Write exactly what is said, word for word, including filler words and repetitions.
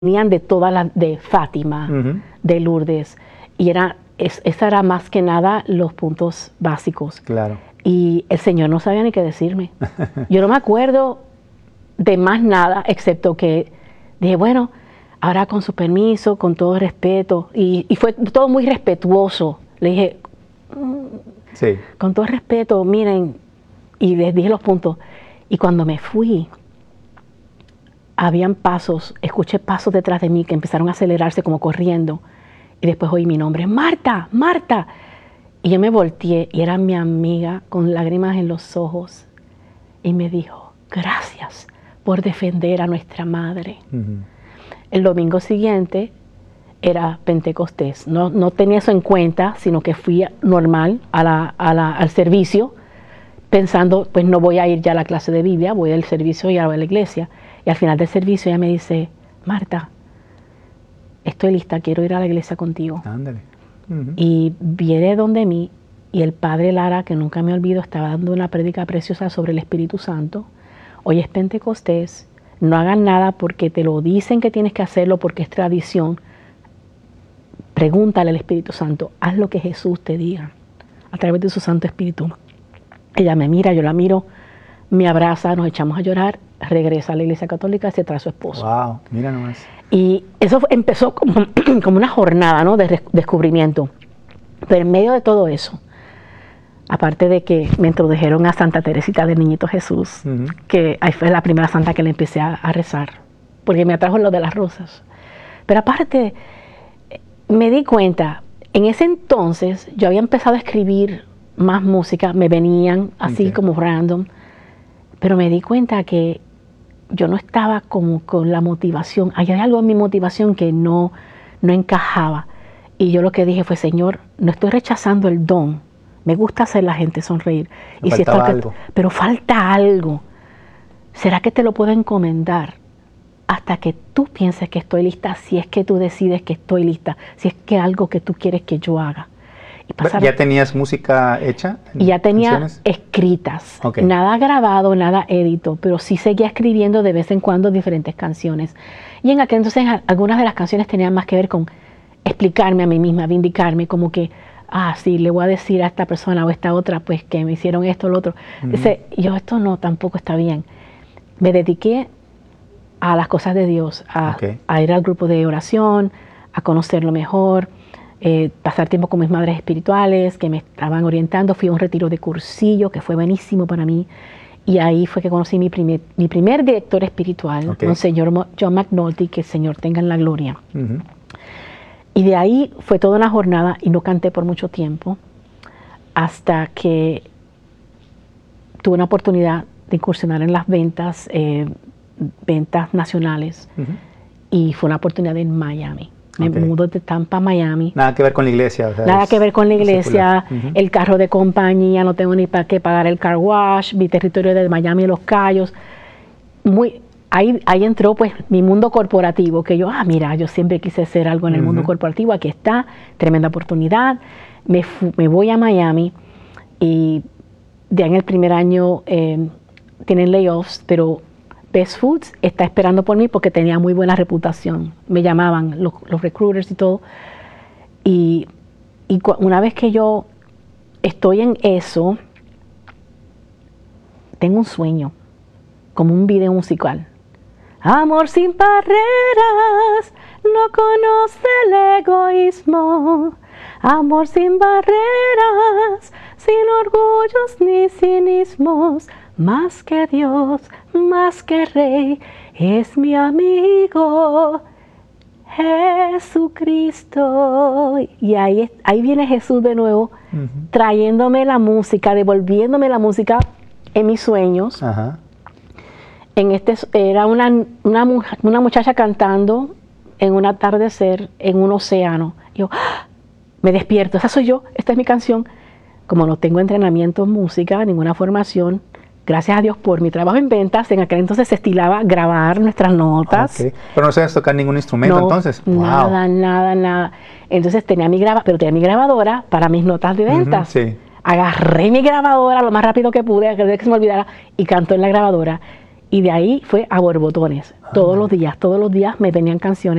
venían de todas las, de Fátima, uh-huh. de Lourdes, y era, es, esa era más que nada los puntos básicos. Claro. Y el Señor no sabía ni qué decirme. Yo no me acuerdo de más nada, excepto que dije, bueno, ahora con su permiso, con todo respeto, y, y fue todo muy respetuoso. Le dije, mm, sí. con todo respeto, miren, y les dije los puntos. Y cuando me fui, habían pasos, escuché pasos detrás de mí que empezaron a acelerarse como corriendo. Y después oí mi nombre, Marta, Marta. Y yo me volteé y era mi amiga con lágrimas en los ojos. Y me dijo, gracias por defender a nuestra madre. Uh-huh. El domingo siguiente era Pentecostés. No, no tenía eso en cuenta, sino que fui normal a la, a la, al servicio, pensando, pues no voy a ir ya a la clase de Biblia, voy al servicio y a la iglesia. Y al final del servicio ella me dice, Marta, estoy lista, quiero ir a la iglesia contigo. Ándale. Uh-huh. Y viene donde mí, y el padre Lara, que nunca me olvido, estaba dando una prédica preciosa sobre el Espíritu Santo. Hoy es Pentecostés, no hagan nada porque te lo dicen que tienes que hacerlo porque es tradición. Pregúntale al Espíritu Santo, haz lo que Jesús te diga, a través de su Santo Espíritu. Ella me mira, yo la miro, me abraza, nos echamos a llorar, regresa a la iglesia católica y se trae a su esposo. Wow, mira nomás. Y eso empezó como, como una jornada, ¿no?, de descubrimiento. Pero en medio de todo eso, aparte de que me introdujeron a Santa Teresita del Niñito Jesús, uh-huh. que ahí fue la primera santa que le empecé a, a rezar, porque me atrajo lo de las rosas. Pero aparte, me di cuenta, en ese entonces yo había empezado a escribir más música, me venían así okay. como random, pero me di cuenta que yo no estaba como con la motivación, hay algo en mi motivación que no, no encajaba. Y yo lo que dije fue, Señor, no estoy rechazando el don, me gusta hacer la gente sonreír. Me y si esto, algo. Pero falta algo. ¿Será que te lo puedo encomendar hasta que tú pienses que estoy lista, si es que tú decides que estoy lista, si es que algo que tú quieres que yo haga? Y ¿Ya tenías música hecha? Y ya tenía canciones? escritas, okay. nada grabado, nada edito, pero sí seguía escribiendo de vez en cuando diferentes canciones. Y en aquel entonces algunas de las canciones tenían más que ver con explicarme a mí misma, vindicarme, como que, ah, sí, le voy a decir a esta persona o a esta otra, pues que me hicieron esto o lo otro. Uh-huh. Dice, yo esto no, tampoco está bien. Me dediqué a las cosas de Dios, a, okay. a ir al grupo de oración, a conocerlo mejor, eh, pasar tiempo con mis madres espirituales que me estaban orientando. Fui a un retiro de cursillo que fue buenísimo para mí. Y ahí fue que conocí mi primer, mi primer director espiritual, okay. Monseñor John McNulty, que el Señor tenga en la gloria. Uh-huh. Y de ahí fue toda una jornada y no canté por mucho tiempo hasta que tuve una oportunidad de incursionar en las ventas, eh, ventas nacionales, uh-huh. y fue una oportunidad en Miami. Me okay. mudé de Tampa a Miami. Nada que ver con la iglesia. O sea, Nada que ver con la iglesia, uh-huh. el carro de compañía, no tengo ni para qué pagar el car wash, mi territorio de Miami y Los Cayos. Muy... Ahí, ahí entró pues mi mundo corporativo, que yo, ah, mira, yo siempre quise hacer algo en el uh-huh. mundo corporativo, aquí está, tremenda oportunidad. Me, fu- me voy a Miami y ya en el primer año eh, tienen layoffs, pero Best Foods está esperando por mí porque tenía muy buena reputación. Me llamaban los, los recruiters y todo. Y, y cu- una vez que yo estoy en eso, tengo un sueño, como un video musical. Amor sin barreras, no conoce el egoísmo. Amor sin barreras, sin orgullos ni cinismos. Más que Dios, más que Rey, es mi amigo Jesucristo. Y ahí, ahí viene Jesús de nuevo, uh-huh. trayéndome la música, devolviéndome la música en mis sueños. Ajá. En este, era una, una, una muchacha cantando en un atardecer en un océano. Yo ¡ah! Me despierto, esa soy yo, esta es mi canción. Como no tengo entrenamiento en música, ninguna formación, gracias a Dios por mi trabajo en ventas, en aquel entonces se estilaba grabar nuestras notas. Okay. Pero no sabías tocar ningún instrumento no, entonces. Nada, wow. nada, nada. Entonces tenía mi graba, pero tenía mi grabadora para mis notas de ventas. Uh-huh, sí. Agarré mi grabadora lo más rápido que pude, que se me olvidara, y canto en la grabadora. Y de ahí fue a borbotones. Todos los días, todos los días me venían canciones.